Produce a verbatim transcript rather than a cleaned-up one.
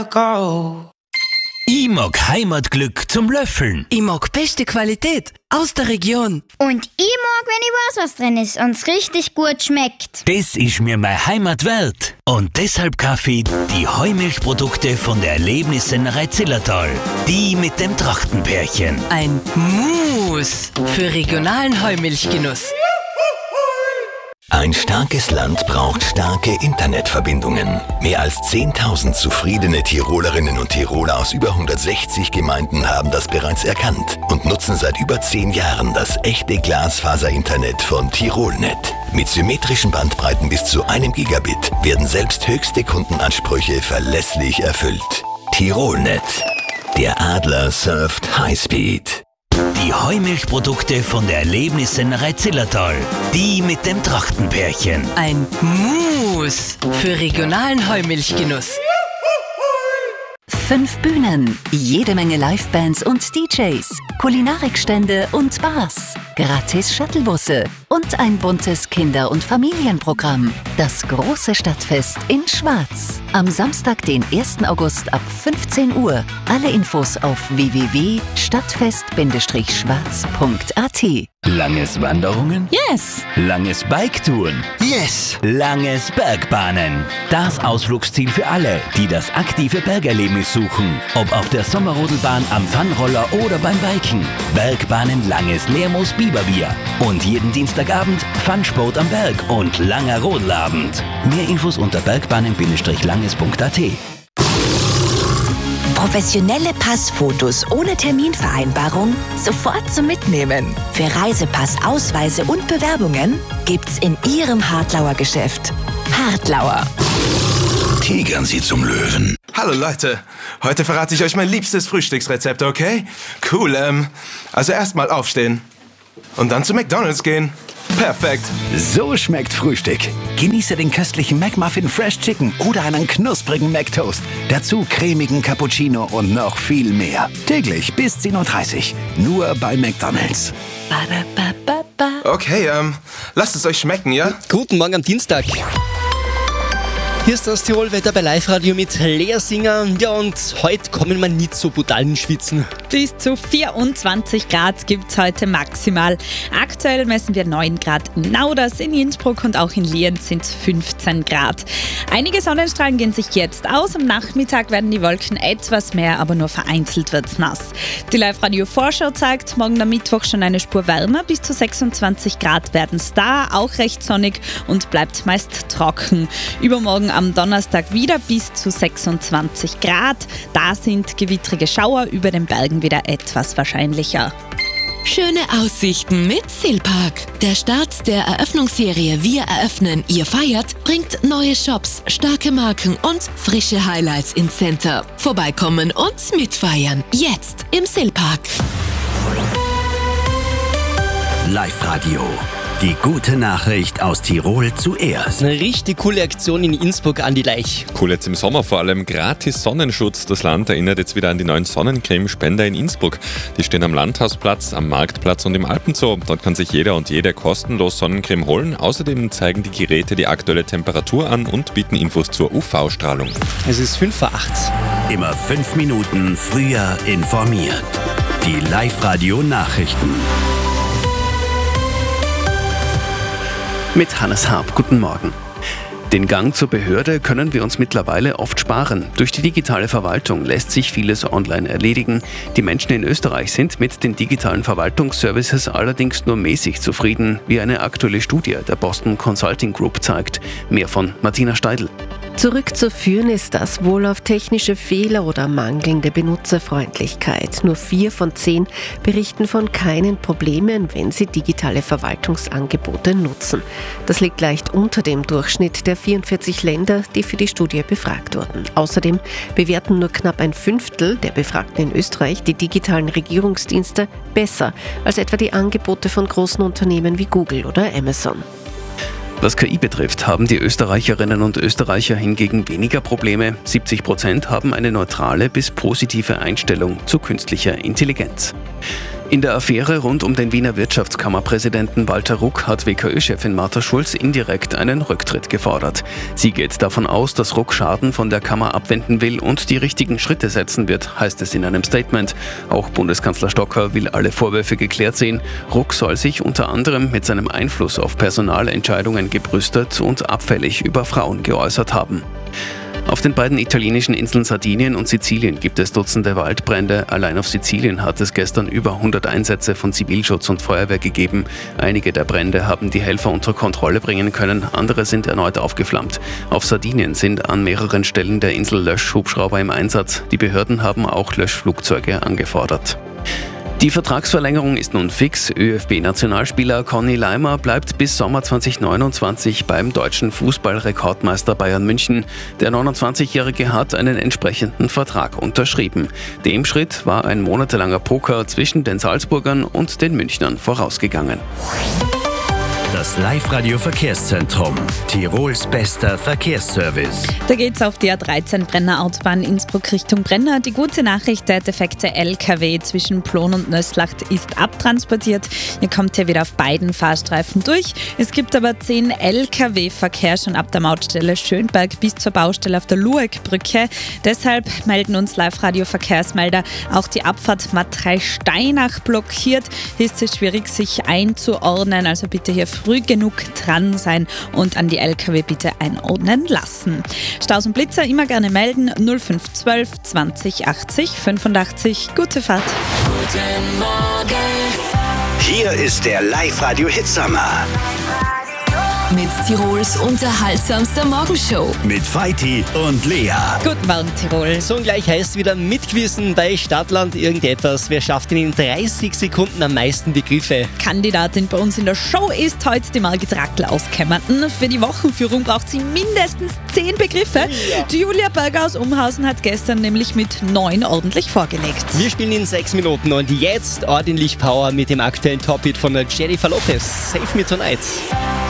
Ich mag Heimatglück zum Löffeln. Ich mag beste Qualität aus der Region. Und ich mag, wenn ich weiß, was drin ist und es richtig gut schmeckt. Das ist mir meine Heimat wert. Und deshalb kaufe ich die Heumilchprodukte von der Erlebnissennerei Zillertal. Die mit dem Trachtenpärchen. Ein Muss für regionalen Heumilchgenuss. Ein starkes Land braucht starke Internetverbindungen. Mehr als zehntausend zufriedene Tirolerinnen und Tiroler aus über hundertsechzig Gemeinden haben das bereits erkannt und nutzen seit über zehn Jahren das echte Glasfaser-Internet von Tirolnet. Mit symmetrischen Bandbreiten bis zu einem Gigabit werden selbst höchste Kundenansprüche verlässlich erfüllt. Tirolnet. Der Adler surft Highspeed. Die Heumilchprodukte von der Erlebnissennerei Zillertal. Die mit dem Trachtenpärchen. Ein Muss für regionalen Heumilchgenuss. Fünf Bühnen, jede Menge Livebands und D Js, Kulinarikstände und Bars, gratis Shuttlebusse und ein buntes Kinder- und Familienprogramm. Das große Stadtfest in Schwaz. Am Samstag, den ersten August ab fünfzehn Uhr. Alle Infos auf w w w punkt stadtfest schwarz punkt a t. Langes Wanderungen? Yes! Langes Biketouren? Yes! Langes Bergbahnen. Das Ausflugsziel für alle, die das aktive Bergerlebnis suchen. Ob auf der Sommerrodelbahn, am Funroller oder beim Biken. Bergbahnen Langes Lermoos Biberbier. Und jeden Dienstagabend Funsport am Berg und langer Rodelabend. Mehr Infos unter bergbahnen langes punkt a t. Professionelle Passfotos ohne Terminvereinbarung sofort zum Mitnehmen. Für Reisepass, Ausweise und Bewerbungen gibt's in Ihrem Hartlauer Geschäft. Hartlauer. Tigern Sie zum Löwen. Hallo Leute, heute verrate ich euch mein liebstes Frühstücksrezept, okay? Cool, ähm, also erstmal aufstehen und dann zu McDonald's gehen. Perfekt. So schmeckt Frühstück. Genieße den köstlichen McMuffin Fresh Chicken oder einen knusprigen McToast. Dazu cremigen Cappuccino und noch viel mehr. Täglich bis zehn Uhr dreißig. Nur bei McDonald's. Okay, ähm, lasst es euch schmecken, ja? Guten Morgen am Dienstag. Hier ist das Tirolwetter bei Live-Radio mit Lea Singer. Ja, und heute kommen wir nicht so brutal ins Schwitzen. Bis zu vierundzwanzig Grad gibt es heute maximal. Aktuell messen wir neun Grad in Nauders, in Innsbruck und auch in Lienz sind es fünfzehn Grad. Einige Sonnenstrahlen gehen sich jetzt aus. Am Nachmittag werden die Wolken etwas mehr, aber nur vereinzelt wird es nass. Die Live-Radio-Vorschau zeigt morgen am Mittwoch schon eine Spur wärmer. Bis zu sechsundzwanzig Grad werden es da, auch recht sonnig und bleibt meist trocken. Übermorgen am Donnerstag wieder bis zu sechsundzwanzig Grad. Da sind gewittrige Schauer über den Bergen wieder etwas wahrscheinlicher. Schöne Aussichten mit Silpark. Der Start der Eröffnungsserie Wir eröffnen, ihr feiert bringt neue Shops, starke Marken und frische Highlights ins Center. Vorbeikommen und mitfeiern. Jetzt im Silpark. Live-Radio. Die gute Nachricht aus Tirol zuerst. Eine richtig coole Aktion in Innsbruck an die Laich. Cool jetzt im Sommer vor allem. Gratis Sonnenschutz. Das Land erinnert jetzt wieder an die neuen Sonnencremespender in Innsbruck. Die stehen am Landhausplatz, am Marktplatz und im Alpenzoo. Dort kann sich jeder und jede kostenlos Sonnencreme holen. Außerdem zeigen die Geräte die aktuelle Temperatur an und bieten Infos zur U V-Strahlung. Es ist fünf vor acht. Immer fünf Minuten früher informiert. Die Live-Radio-Nachrichten. Mit Hannes Harp, guten Morgen. Den Gang zur Behörde können wir uns mittlerweile oft sparen. Durch die digitale Verwaltung lässt sich vieles online erledigen. Die Menschen in Österreich sind mit den digitalen Verwaltungsservices allerdings nur mäßig zufrieden, wie eine aktuelle Studie der Boston Consulting Group zeigt. Mehr von Martina Steidl. Zurückzuführen ist das wohl auf technische Fehler oder mangelnde Benutzerfreundlichkeit. Nur vier von zehn berichten von keinen Problemen, wenn sie digitale Verwaltungsangebote nutzen. Das liegt leicht unter dem Durchschnitt der vierundvierzig Länder, die für die Studie befragt wurden. Außerdem bewerten nur knapp ein Fünftel der Befragten in Österreich die digitalen Regierungsdienste besser als etwa die Angebote von großen Unternehmen wie Google oder Amazon. Was K I betrifft, haben die Österreicherinnen und Österreicher hingegen weniger Probleme. siebzig Prozent haben eine neutrale bis positive Einstellung zu künstlicher Intelligenz. In der Affäre rund um den Wiener Wirtschaftskammerpräsidenten Walter Ruck hat W K Ö-Chefin Martha Schulz indirekt einen Rücktritt gefordert. Sie geht davon aus, dass Ruck Schaden von der Kammer abwenden will und die richtigen Schritte setzen wird, heißt es in einem Statement. Auch Bundeskanzler Stocker will alle Vorwürfe geklärt sehen. Ruck soll sich unter anderem mit seinem Einfluss auf Personalentscheidungen gebrüstet und abfällig über Frauen geäußert haben. Auf den beiden italienischen Inseln Sardinien und Sizilien gibt es Dutzende Waldbrände. Allein auf Sizilien hat es gestern über hundert Einsätze von Zivilschutz und Feuerwehr gegeben. Einige der Brände haben die Helfer unter Kontrolle bringen können, andere sind erneut aufgeflammt. Auf Sardinien sind an mehreren Stellen der Insel Löschhubschrauber im Einsatz. Die Behörden haben auch Löschflugzeuge angefordert. Die Vertragsverlängerung ist nun fix. ÖFB-Nationalspieler Conny Leimer bleibt bis Sommer zweitausendneunundzwanzig beim deutschen Fußballrekordmeister Bayern München. Der neunundzwanzigjährige hat einen entsprechenden Vertrag unterschrieben. Dem Schritt war ein monatelanger Poker zwischen den Salzburgern und den Münchnern vorausgegangen. Das Live-Radio-Verkehrszentrum. Tirols bester Verkehrsservice. Da geht's auf die A dreizehn Brenner Autobahn Innsbruck Richtung Brenner. Die gute Nachricht, der defekte L K W zwischen Plon und Nöslacht ist abtransportiert. Ihr kommt hier wieder auf beiden Fahrstreifen durch. Es gibt aber zehn L K W-Verkehr schon ab der Mautstelle Schönberg bis zur Baustelle auf der Lueckbrücke. Deshalb melden uns Live-Radio-Verkehrsmelder auch die Abfahrt Matrei-Steinach blockiert. Hier ist es schwierig, sich einzuordnen, also bitte hier früh genug dran sein und an die L K W bitte einordnen lassen. Staus und Blitzer immer gerne melden. null fünf zwölf zwanzig achtzig fünfundachtzig. Gute Fahrt. Guten Morgen. Hier ist der Live-Radio-Hitsommer. Mit Tirols unterhaltsamster Morgenshow. Mit Feiti und Lea. Guten Morgen, Tirol. So und gleich heißt wieder mitquizzen bei Stadtland irgendetwas. Wer schafft denn in dreißig Sekunden am meisten Begriffe? Kandidatin bei uns in der Show ist heute die Margit Rackl aus Kemmerton. Für die Wochenführung braucht sie mindestens zehn Begriffe. Ja. Die Julia Berger aus Umhausen hat gestern nämlich mit neun ordentlich vorgelegt. Wir spielen in sechs Minuten und jetzt ordentlich Power mit dem aktuellen Top-Hit von Jennifer Lopez. Save Me Tonight.